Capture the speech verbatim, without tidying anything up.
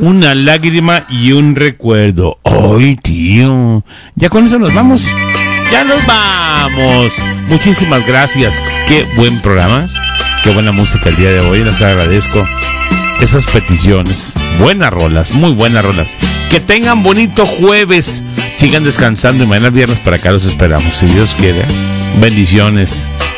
una lágrima y un recuerdo. ¡Ay, tío! Ya con eso nos vamos. Ya nos vamos. Muchísimas gracias. Qué buen programa. Qué buena música el día de hoy. Les agradezco esas peticiones. Buenas rolas, muy buenas rolas. Que tengan bonito jueves. Sigan descansando y mañana viernes para acá los esperamos. Si Dios quiere. Bendiciones.